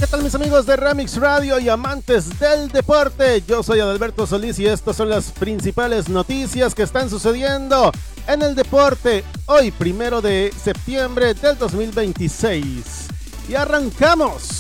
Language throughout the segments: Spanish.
¿qué tal mis amigos de Remix Radio y amantes del deporte? Yo soy Adalberto Solís y estas son las principales noticias que están sucediendo en el deporte hoy, 1 de septiembre del 2026. Y arrancamos.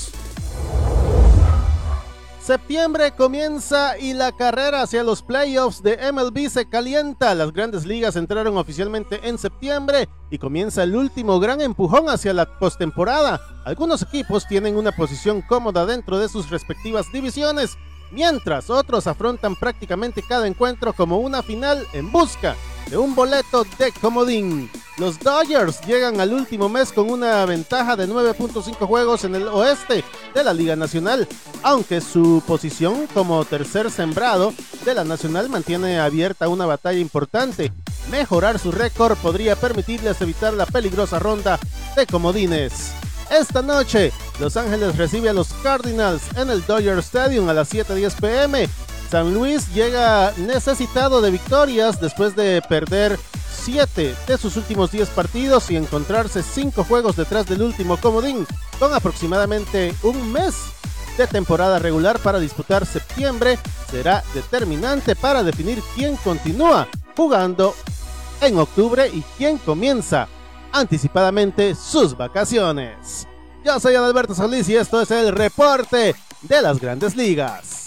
Septiembre comienza y la carrera hacia los playoffs de MLB se calienta. Las grandes ligas entraron oficialmente en septiembre y comienza el último gran empujón hacia la postemporada. Algunos equipos tienen una posición cómoda dentro de sus respectivas divisiones, mientras otros afrontan prácticamente cada encuentro como una final en busca de un boleto de comodín. Los Dodgers llegan al último mes con una ventaja de 9.5 juegos en el oeste de la Liga Nacional, aunque su posición como tercer sembrado de la Nacional mantiene abierta una batalla importante. Mejorar su récord podría permitirles evitar la peligrosa ronda de comodines. Esta noche, Los Ángeles recibe a los Cardinals en el Dodger Stadium a las 7:10 p.m. San Luis llega necesitado de victorias después de perder 7 de sus últimos 10 partidos y encontrarse 5 juegos detrás del último comodín, con aproximadamente un mes de temporada regular para disputar. Septiembre será determinante para definir quién continúa jugando en octubre y quién comienza anticipadamente sus vacaciones. Yo soy Adalberto Solís y esto es el reporte de las Grandes Ligas.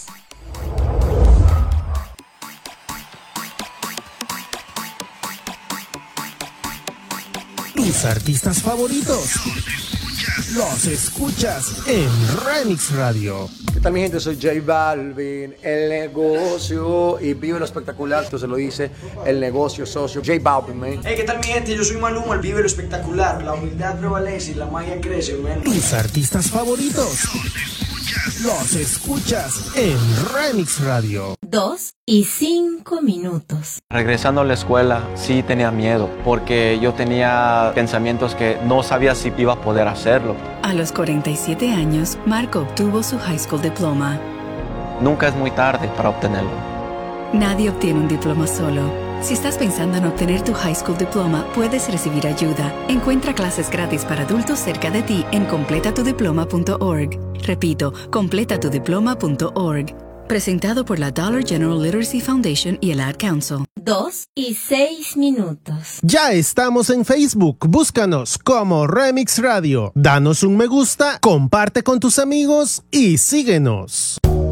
Tus artistas favoritos los escuchas en Remix Radio. ¿Qué tal mi gente? Soy J Balvin, el negocio, y vive lo espectacular, esto se lo dice el negocio socio J Balvin, man. Hey, ¿qué tal mi gente? Yo soy Maluma, el vive lo espectacular, la humildad prevalece y la magia crece, man. Tus artistas favoritos los escuchas en Remix Radio. 2:05 minutos. Regresando a la escuela, sí tenía miedo, porque yo tenía pensamientos que no sabía si iba a poder hacerlo. A los 47 años, Marco obtuvo su high school diploma. Nunca es muy tarde para obtenerlo. Nadie obtiene un diploma solo. Si estás pensando en obtener tu high school diploma, puedes recibir ayuda. Encuentra clases gratis para adultos cerca de ti en completatudiploma.org. Repito, completatudiploma.org. Presentado por la Dollar General Literacy Foundation y el Ad Council. 2:06 minutos. Ya estamos en Facebook. Búscanos como Remix Radio. Danos un me gusta, comparte con tus amigos y síguenos.